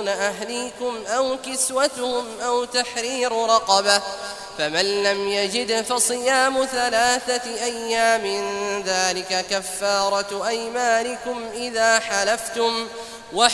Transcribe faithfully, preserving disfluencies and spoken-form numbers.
أهليكم أو كسوتهم أو تحرير رقبة، فمن لم يجد فصيام ثلاثة أيام ذلك كفارة أيمانكم إذا حلفتم